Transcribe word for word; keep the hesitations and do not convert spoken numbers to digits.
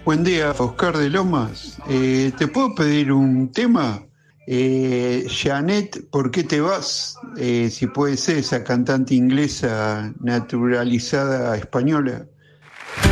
Buen día, Oscar de Lomas. Eh, ¿te puedo pedir un tema? Eh, Janet, ¿por qué te vas? Eh, si puede ser esa cantante inglesa naturalizada española.